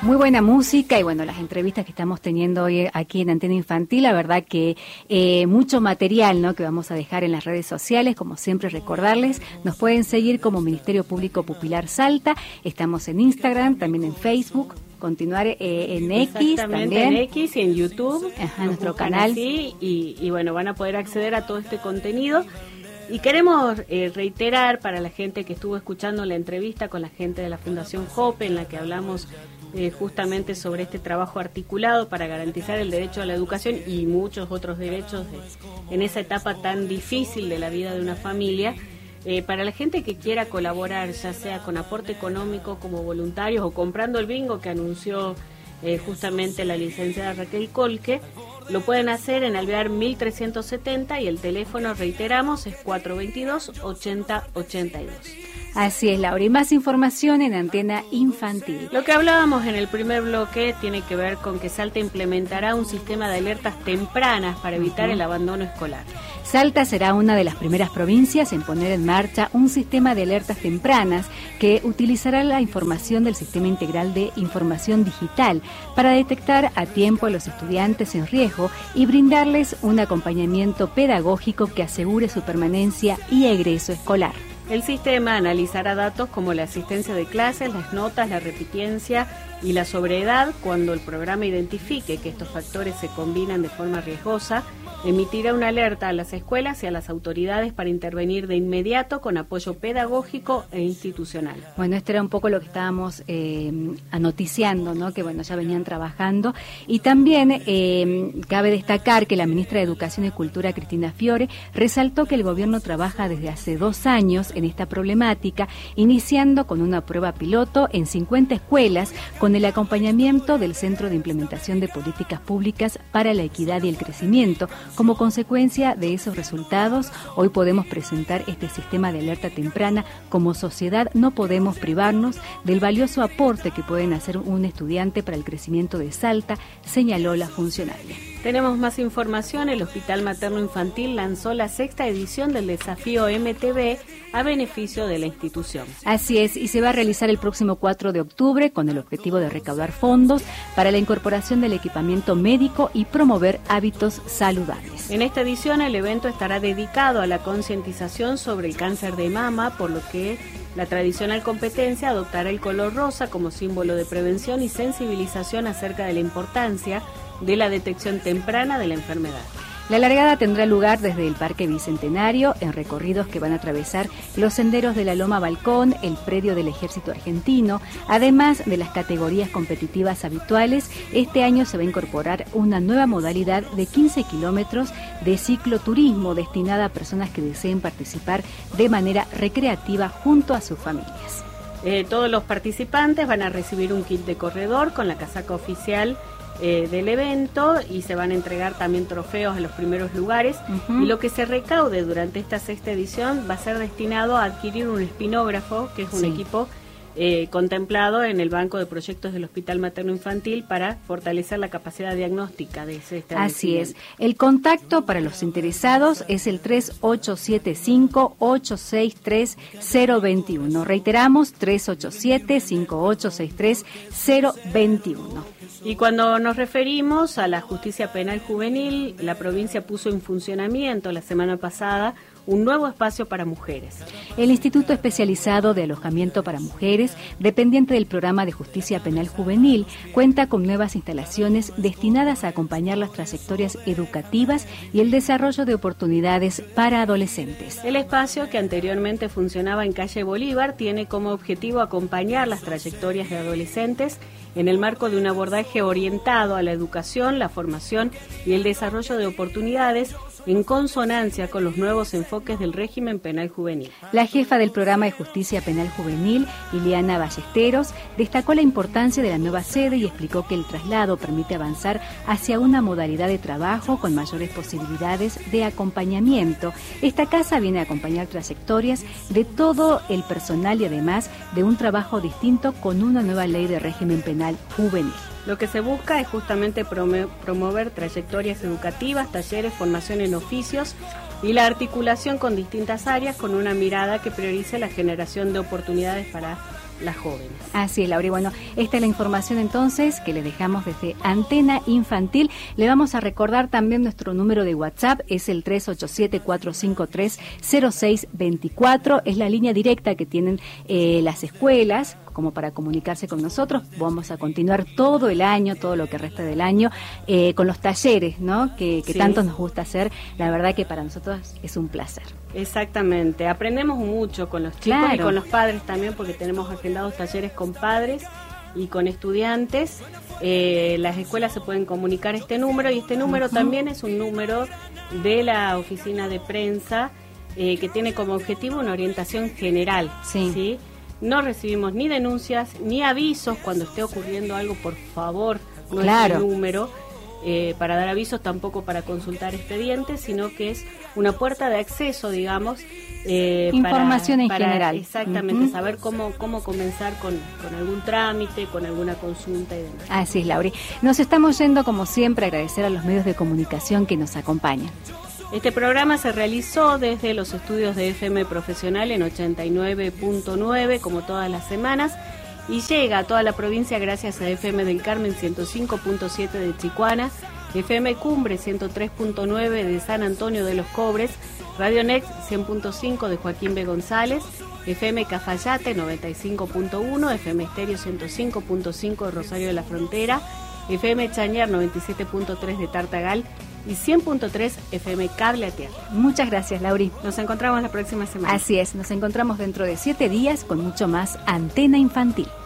Muy buena música y bueno, las entrevistas que estamos teniendo hoy aquí en Antena Infantil, la verdad que mucho material, ¿no?, que vamos a dejar en las redes sociales. Como siempre, recordarles, nos pueden seguir como Ministerio Público Pupilar Salta, estamos en Instagram, también en Facebook, continuar en X también. En X y en YouTube. Ajá, nuestro canal. Así, y bueno, van a poder acceder a todo este contenido. Y queremos reiterar para la gente que estuvo escuchando la entrevista con la gente de la Fundación Jope, en la que hablamos justamente sobre este trabajo articulado para garantizar el derecho a la educación y muchos otros derechos en esa etapa tan difícil de la vida de una familia. Para la gente que quiera colaborar, ya sea con aporte económico como voluntarios o comprando el bingo que anunció justamente la licenciada Raquel Colque, lo pueden hacer en Alvear 1370 y el teléfono, reiteramos, es 422-8082. Así es, Laura, y más información en Antena Infantil. Lo que hablábamos en el primer bloque tiene que ver con que Salta implementará un sistema de alertas tempranas para evitar el abandono escolar. Salta será una de las primeras provincias en poner en marcha un sistema de alertas tempranas que utilizará la información del Sistema Integral de Información Digital para detectar a tiempo a los estudiantes en riesgo y brindarles un acompañamiento pedagógico que asegure su permanencia y egreso escolar. El sistema analizará datos como la asistencia de clases, las notas, la repitencia y la sobreedad. Cuando el programa identifique que estos factores se combinan de forma riesgosa, emitirá una alerta a las escuelas y a las autoridades para intervenir de inmediato con apoyo pedagógico e institucional. Bueno, esto era un poco lo que estábamos anoticiando, ¿no?, que bueno, ya venían trabajando. Y también cabe destacar que la ministra de Educación y Cultura, Cristina Fiore, resaltó que el gobierno trabaja desde hace 2 años en esta problemática, iniciando con una prueba piloto en 50 escuelas con el acompañamiento del Centro de Implementación de Políticas Públicas para la Equidad y el Crecimiento. Como consecuencia de esos resultados, hoy podemos presentar este sistema de alerta temprana. Como sociedad no podemos privarnos del valioso aporte que pueden hacer un estudiante para el crecimiento de Salta, señaló la funcionaria. Tenemos más información. El Hospital Materno Infantil lanzó la 6ª edición del desafío MTV a beneficio de la institución. Así es, y se va a realizar el próximo 4 de octubre con el objetivo de recaudar fondos para la incorporación del equipamiento médico y promover hábitos saludables. En esta edición el evento estará dedicado a la concientización sobre el cáncer de mama, por lo que la tradicional competencia adoptará el color rosa como símbolo de prevención y sensibilización acerca de la importancia de la detección temprana de la enfermedad. La largada tendrá lugar desde el Parque Bicentenario, en recorridos que van a atravesar los senderos de la Loma Balcón, el predio del Ejército Argentino. Además de las categorías competitivas habituales, este año se va a incorporar una nueva modalidad de 15 kilómetros de cicloturismo destinada a personas que deseen participar de manera recreativa junto a sus familias. Todos los participantes van a recibir un kit de corredor con la casaca oficial del evento y se van a entregar también trofeos a los primeros lugares. Y lo que se recaude durante esta 6ª edición va a ser destinado a adquirir un espinógrafo, que es un equipo contemplado en el Banco de Proyectos del Hospital Materno Infantil para fortalecer la capacidad diagnóstica de ese establecimiento. Así es. El contacto para los interesados es el 3875-863-021. Reiteramos, 3875-863-021. Y cuando nos referimos a la justicia penal juvenil, la provincia puso en funcionamiento la semana pasada un nuevo espacio para mujeres. El Instituto Especializado de Alojamiento para Mujeres, dependiente del Programa de Justicia Penal Juvenil, cuenta con nuevas instalaciones destinadas a acompañar las trayectorias educativas y el desarrollo de oportunidades para adolescentes. El espacio, que anteriormente funcionaba en calle Bolívar, tiene como objetivo acompañar las trayectorias de adolescentes en el marco de un abordaje orientado a la educación, la formación y el desarrollo de oportunidades en consonancia con los nuevos enfoques del régimen penal juvenil. La jefa del Programa de Justicia Penal Juvenil, Liliana Ballesteros, destacó la importancia de la nueva sede y explicó que el traslado permite avanzar hacia una modalidad de trabajo con mayores posibilidades de acompañamiento. Esta casa viene a acompañar trayectorias de todo el personal y además de un trabajo distinto con una nueva ley de régimen penal juvenil. Lo que se busca es justamente promover trayectorias educativas, talleres, formación en oficios y la articulación con distintas áreas con una mirada que priorice la generación de oportunidades para las jóvenes. Así es, Laura. Bueno, esta es la información entonces que le dejamos desde Antena Infantil. Le vamos a recordar también nuestro número de WhatsApp, es el 387-453-0624, es la línea directa que tienen las escuelas como para comunicarse con nosotros. Vamos a continuar todo el año, todo lo que resta del año, con los talleres, ¿no? Que sí, tanto nos gusta hacer. La verdad que para nosotros es un placer. Exactamente, aprendemos mucho con los chicos, claro, y con los padres también, porque tenemos agendados talleres con padres y con estudiantes. Las escuelas se pueden comunicar a este número, y este número también es un número de la oficina de prensa que tiene como objetivo una orientación general, ¿sí? No recibimos ni denuncias ni avisos cuando esté ocurriendo algo, por favor, no claro, es el número para dar avisos, tampoco para consultar expedientes, sino que es una puerta de acceso, digamos. Información en general. Exactamente, saber cómo comenzar con algún trámite, con alguna consulta y demás. Así es, Lauri. Nos estamos yendo, como siempre, a agradecer a los medios de comunicación que nos acompañan. Este programa se realizó desde los estudios de FM Profesional en 89.9, como todas las semanas, y llega a toda la provincia gracias a FM del Carmen 105.7 de Chicuana, FM Cumbre 103.9 de San Antonio de los Cobres, Radio Next 100.5 de Joaquín B. González, FM Cafayate 95.1, FM Estéreo 105.5 de Rosario de la Frontera, FM Chañar 97.3 de Tartagal y 100.3 FM Cable a Tierra. Muchas gracias, Lauri. Nos encontramos la próxima semana. Así es, nos encontramos dentro de 7 días con mucho más Antena Infantil.